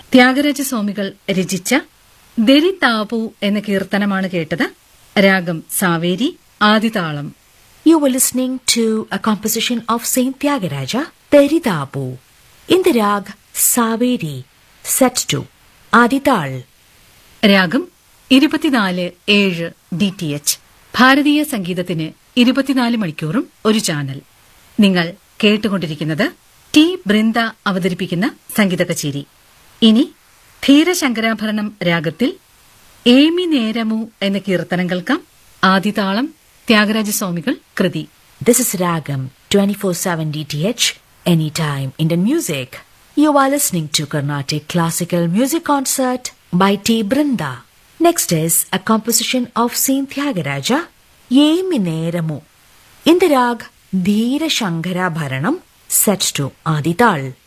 ത്യാഗരാജസ്വാമികൾ രചിച്ച ദരിതാപു എന്ന കീർത്തനമാണ് കേട്ടത്. രാഗം Saveri, ആദിതാളം. You were listening to a composition of Saint Tyagaraja, Daridapu, in the rag Saveri, set to Adital. രാഗം 24/7 DTH. ഭാരതീയ സംഗീതത്തിന് 24 മണിക്കൂറും ഒരു ചാനൽ. നിങ്ങൾ കേട്ടുകൊണ്ടിരിക്കുന്നത് ടി ബൃന്ദ അവതരിപ്പിക്കുന്ന സംഗീത കച്ചേരി. ഇനി ധീരശങ്കരാഭരണം രാഗത്തിൽ ഏമി നേരമു എന്ന കീർത്തനം കേൾക്കാം. ആദിതാളം, ത്യാഗരാജസ്വാമികൾ കൃതി. This is Ragam 24/7 DTH, anytime Indian music. You are listening to Carnatic Classical Music Concert by T. Brinda. Next is a composition of Saint Tyagaraja, Yemi Neramu, in the rag Dheera Shankara Bharanam, set to Adital.